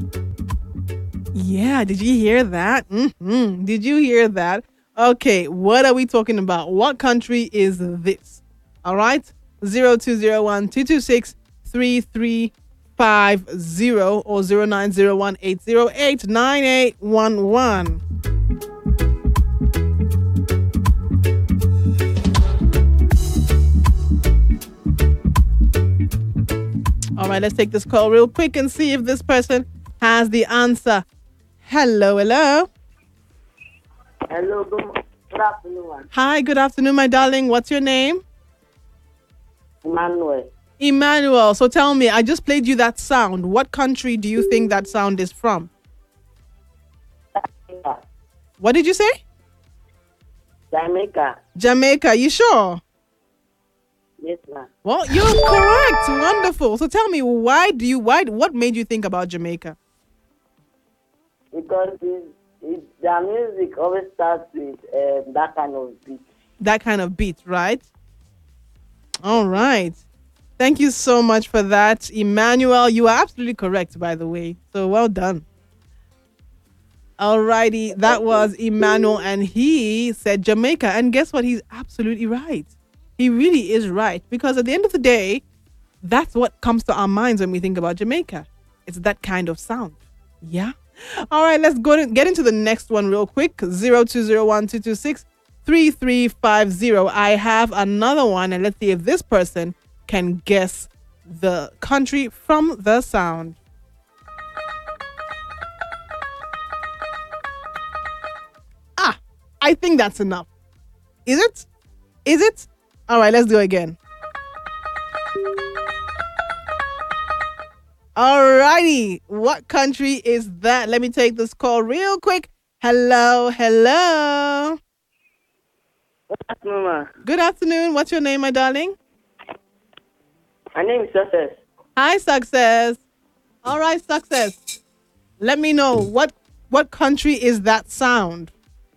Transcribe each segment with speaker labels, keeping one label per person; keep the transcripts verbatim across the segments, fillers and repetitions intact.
Speaker 1: Yeah, did you hear that? Mm-hmm. Did you hear that? Okay, what are we talking about? What country is this? All right, zero two zero one two two six three three five zero or zero nine zero one eight zero eight nine eight one one. All right, let's take this call real quick and see if this person has the answer. Hello, hello.
Speaker 2: Hello, good, good afternoon.
Speaker 1: Hi, good afternoon, my darling. What's your name?
Speaker 2: Emmanuel.
Speaker 1: Emmanuel. So tell me, I just played you that sound. What country do you think that sound is from?
Speaker 2: Jamaica.
Speaker 1: What did you say?
Speaker 2: Jamaica.
Speaker 1: Jamaica. You sure?
Speaker 2: Yes, ma'am.
Speaker 1: Well, you're correct. Wonderful. So tell me, why do you, why, what made you think about Jamaica?
Speaker 2: Because it, it, their music always starts with uh, that kind of beat.
Speaker 1: That kind of beat, right? All right. Thank you so much for that, Emmanuel. You are absolutely correct, by the way. So well done. Alrighty, that was Emmanuel, and he said Jamaica. And guess what? He's absolutely right. He really is right. Because at the end of the day, that's what comes to our minds when we think about Jamaica. It's that kind of sound. Yeah. All right, let's go to get into the next one real quick. zero two zero one two two six three three five zero. I have another one, and let's see if this person can guess the country from the sound. Ah, I think that's enough. Is it? Is it? All right, let's do it again. Alrighty, what country is that? Let me take this call real quick. Hello, hello.
Speaker 2: Good afternoon, ma'am.
Speaker 1: Good afternoon. What's your name, my darling?
Speaker 2: My name is Success.
Speaker 1: Hi, Success. All right, Success. Let me know, what what country is that sound?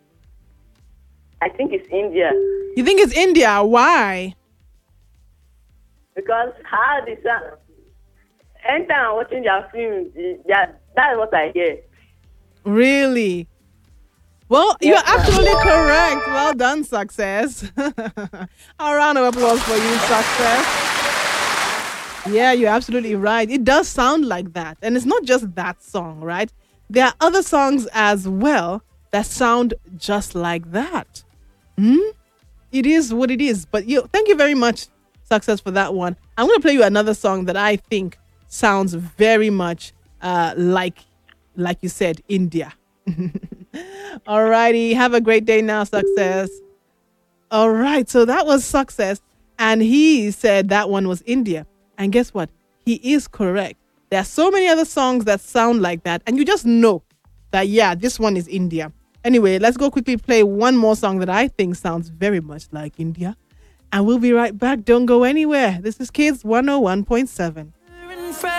Speaker 2: I think it's India.
Speaker 1: You think it's India? Why?
Speaker 2: Because how the sound. Anytime I'm watching their film, yeah, that's what I hear.
Speaker 1: Really? Well,
Speaker 2: Yes,
Speaker 1: you're
Speaker 2: ma'am.
Speaker 1: absolutely correct. Well done, Success. A round of applause for you, Success. Yeah, you're absolutely right. It does sound like that. And it's not just that song, right? There are other songs as well that sound just like that. Hmm? It is what it is. But you, thank you very much, Success, for that one. I'm going to play you another song that I think sounds very much uh, like, like you said, India. Alrighty, have a great day now, Success. All right, so that was Success, and he said that one was India. And guess what? He is correct. There are so many other songs that sound like that, and you just know that, yeah, this one is India. Anyway, let's go quickly play one more song that I think sounds very much like India, and we'll be right back. Don't go anywhere. This is Kids one oh one point seven.